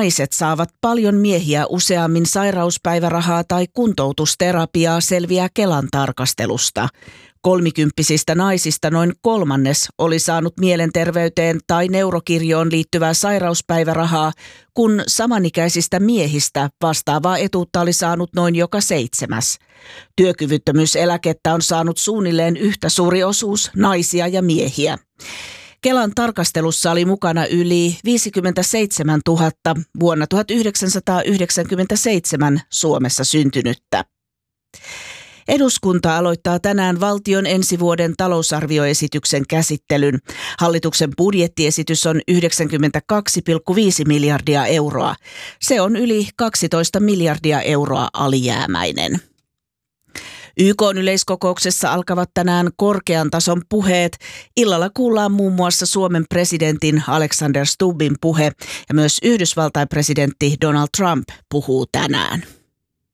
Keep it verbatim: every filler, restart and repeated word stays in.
naiset saavat paljon miehiä useammin sairauspäivärahaa tai kuntoutusterapiaa, selviää Kelan tarkastelusta. Kolmikymppisistä naisista noin kolmannes oli saanut mielenterveyteen tai neurokirjoon liittyvää sairauspäivärahaa, kun samanikäisistä miehistä vastaavaa etuutta oli saanut noin joka seitsemäs. Työkyvyttömyyseläkettä on saanut suunnilleen yhtä suuri osuus naisia ja miehiä. Kelan tarkastelussa oli mukana yli viisikymmentäseitsemäntuhatta vuonna tuhatyhdeksänsataayhdeksänkymmentäseitsemän Suomessa syntynyttä. Eduskunta aloittaa tänään valtion ensi vuoden talousarvioesityksen käsittelyn. Hallituksen budjettiesitys on yhdeksänkymmentäkaksi pilkku viisi miljardia euroa. Se on yli kaksitoista miljardia euroa alijäämäinen. Y K:n yleiskokouksessa alkavat tänään korkean tason puheet. Illalla kuullaan muun muassa Suomen presidentin Alexander Stubbin puhe ja myös Yhdysvaltain presidentti Donald Trump puhuu tänään.